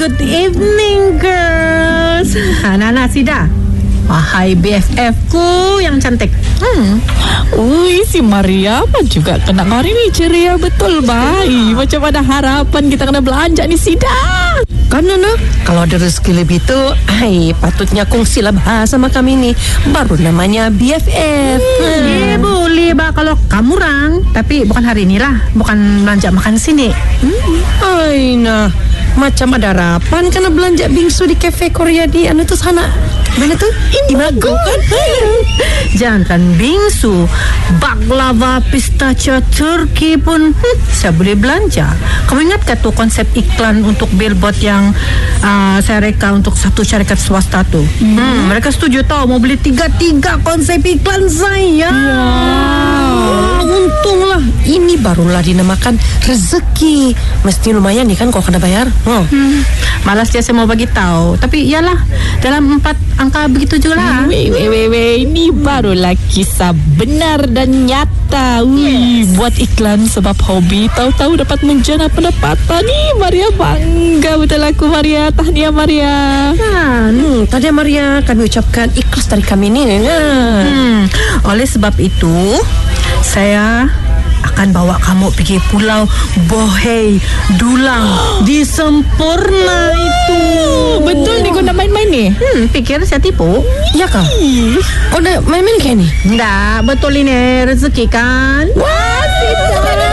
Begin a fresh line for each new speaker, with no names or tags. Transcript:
good evening, girls. Nana, Sida. Wahai BFF ku yang cantik.
Ui, si Maria apa juga kena hari ni ceria betul, baik. Macam ada harapan kita kena belanja ni, Sida.
Kan Nana, kalau ada rezeki lebih tu, patutnya kongsilah bahas sama kami ni. Baru namanya BFF.
Boleh bah kalau kamu orang. Tapi bukan hari ni lah. Bukan belanja makan sini.
Nah, macam ada harapan kena belanja bingsu di kafe Korea di anu tu sana. Mana tu? Imago kan?
Jangan bingsu, baklava pistachio Turki pun saya boleh belanja. Kamu ingat tak tu konsep iklan untuk billboard yang saya reka untuk satu syarikat swasta tu? Mereka setuju tau mau beli tiga konsep iklan saya.
Untunglah, ini barulah dinamakan rezeki. Mesti lumayan nih kan kalau kena bayar.
Malas dia saya mau bagi tahu. Tapi iyalah, dalam 4 angka begitu juga lah.
Ini barulah kisah benar dan nyata. Buat iklan sebab hobi, tahu-tahu dapat menjana pendapatan nih. Maria bangga betul aku, Maria. Tahniah Maria.
Tahniah Maria, kami ucapkan ikhlas dari kami nih.
Oleh sebab itu, saya akan bawa kamu pergi pulau Bohei Dulang di Sempurna itu.
Betul nih, kau nak main-main nih?
Pikir saya tipu?
Ya kah? Kau nak main-main kayak ni?
Enggak, betul ini rezeki kan?
Wah, Sida.